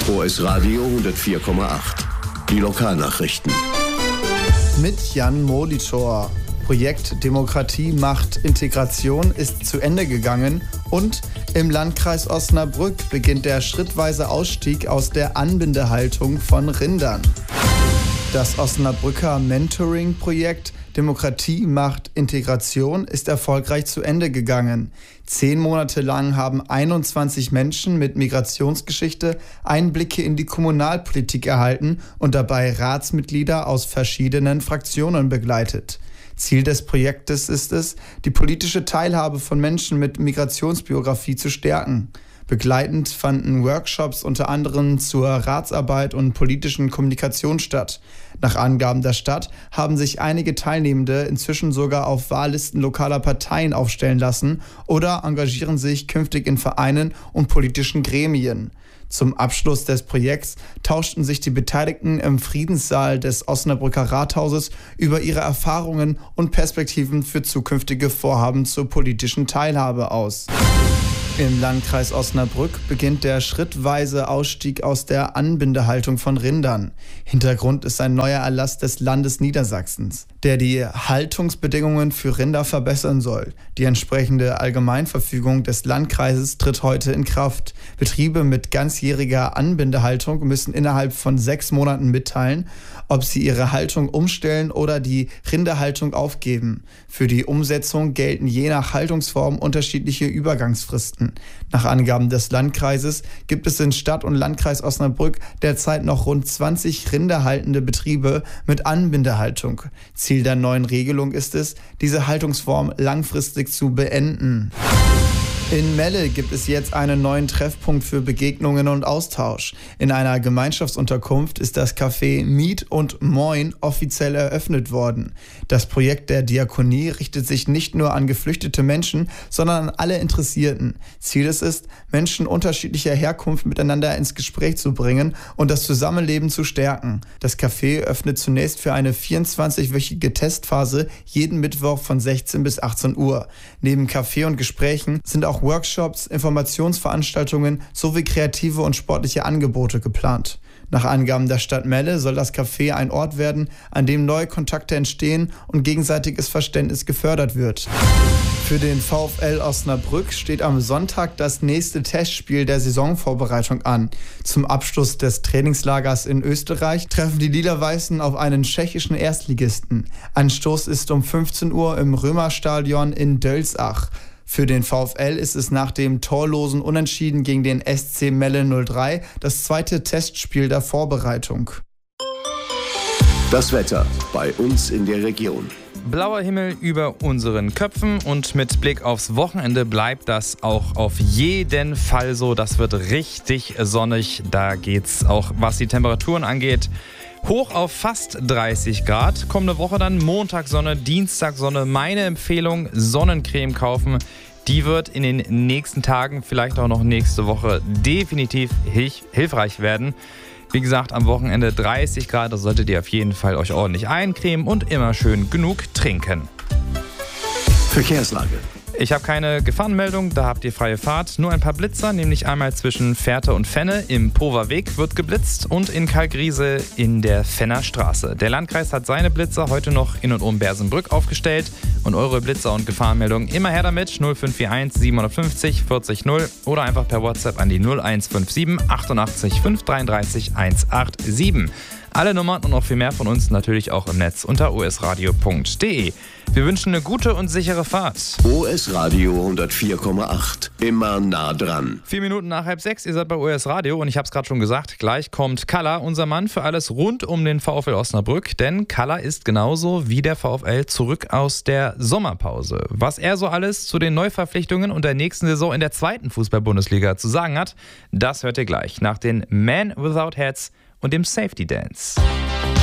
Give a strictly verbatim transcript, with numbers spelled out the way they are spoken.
O S Radio hundertvier Komma acht. Die Lokalnachrichten. Mit Jan Molitor. Projekt Demokratie macht Integration ist zu Ende gegangen und im Landkreis Osnabrück beginnt der schrittweise Ausstieg aus der Anbindehaltung von Rindern. Das Osnabrücker Mentoring-Projekt Demokratie macht Integration ist erfolgreich zu Ende gegangen. Zehn Monate lang haben einundzwanzig Menschen mit Migrationsgeschichte Einblicke in die Kommunalpolitik erhalten und dabei Ratsmitglieder aus verschiedenen Fraktionen begleitet. Ziel des Projektes ist es, die politische Teilhabe von Menschen mit Migrationsbiografie zu stärken. Begleitend fanden Workshops unter anderem zur Ratsarbeit und politischen Kommunikation statt. Nach Angaben der Stadt haben sich einige Teilnehmende inzwischen sogar auf Wahllisten lokaler Parteien aufstellen lassen oder engagieren sich künftig in Vereinen und politischen Gremien. Zum Abschluss des Projekts tauschten sich die Beteiligten im Friedenssaal des Osnabrücker Rathauses über ihre Erfahrungen und Perspektiven für zukünftige Vorhaben zur politischen Teilhabe aus. Im Landkreis Osnabrück beginnt der schrittweise Ausstieg aus der Anbindehaltung von Rindern. Hintergrund ist ein neuer Erlass des Landes Niedersachsens, der die Haltungsbedingungen für Rinder verbessern soll. Die entsprechende Allgemeinverfügung des Landkreises tritt heute in Kraft. Betriebe mit ganzjähriger Anbindehaltung müssen innerhalb von sechs Monaten mitteilen, ob sie ihre Haltung umstellen oder die Rinderhaltung aufgeben. Für die Umsetzung gelten je nach Haltungsform unterschiedliche Übergangsfristen. Nach Angaben des Landkreises gibt es in Stadt und Landkreis Osnabrück derzeit noch rund zwanzig rinderhaltende Betriebe mit Anbindehaltung. Ziel der neuen Regelung ist es, diese Haltungsform langfristig zu beenden. In Melle gibt es jetzt einen neuen Treffpunkt für Begegnungen und Austausch. In einer Gemeinschaftsunterkunft ist das Café Miet und Moin offiziell eröffnet worden. Das Projekt der Diakonie richtet sich nicht nur an geflüchtete Menschen, sondern an alle Interessierten. Ziel es ist, Menschen unterschiedlicher Herkunft miteinander ins Gespräch zu bringen und das Zusammenleben zu stärken. Das Café öffnet zunächst für eine vierundzwanzigwöchige Testphase jeden Mittwoch von sechzehn bis achtzehn Uhr. Neben Café und Gesprächen sind auch Workshops, Informationsveranstaltungen sowie kreative und sportliche Angebote geplant. Nach Angaben der Stadt Melle soll das Café ein Ort werden, an dem neue Kontakte entstehen und gegenseitiges Verständnis gefördert wird. Für den VfL Osnabrück steht am Sonntag das nächste Testspiel der Saisonvorbereitung an. Zum Abschluss des Trainingslagers in Österreich treffen die Lila-Weißen auf einen tschechischen Erstligisten. Anstoß ist um fünfzehn Uhr im Römerstadion in Dölsach. Für den VfL ist es nach dem torlosen Unentschieden gegen den S C Melle null drei das zweite Testspiel der Vorbereitung. Das Wetter bei uns in der Region. Blauer Himmel über unseren Köpfen und mit Blick aufs Wochenende bleibt das auch auf jeden Fall so. Das wird richtig sonnig. Da geht's auch, was die Temperaturen angeht, hoch auf fast dreißig Grad. Kommende Woche dann Montag Sonne, Dienstag Sonne. Meine Empfehlung, Sonnencreme kaufen. Die wird in den nächsten Tagen, vielleicht auch noch nächste Woche, definitiv hilf- hilfreich werden. Wie gesagt, am Wochenende dreißig Grad, da solltet ihr auf jeden Fall euch ordentlich eincremen und immer schön genug trinken. Verkehrslage. Ich habe keine Gefahrenmeldung, da habt ihr freie Fahrt. Nur ein paar Blitzer, nämlich einmal zwischen Fährte und Fenne im Pover Weg wird geblitzt und in Kalkriese in der Fenner Straße. Der Landkreis hat seine Blitzer heute noch in und um Bersenbrück aufgestellt. Und eure Blitzer und Gefahrenmeldungen immer her damit. null fünf vier eins siebenhundertfünfzig vierzig null oder einfach per WhatsApp an die null eins fünf sieben achtundachtzig fünf dreiunddreißig hundertsiebenundachtzig. Alle Nummern und noch viel mehr von uns natürlich auch im Netz unter o s radio punkt d e. Wir wünschen eine gute und sichere Fahrt. O S Radio hundertvier Komma acht. Immer nah dran. Vier Minuten nach halb sechs, ihr seid bei O S Radio und ich habe es gerade schon gesagt, gleich kommt Kalla, unser Mann für alles rund um den VfL Osnabrück, denn Kalla ist genauso wie der VfL zurück aus der Sommerpause. Was er so alles zu den Neuverpflichtungen und der nächsten Saison in der zweiten Fußball-Bundesliga zu sagen hat, das hört ihr gleich nach den Man Without Hats und dem Safety Dance.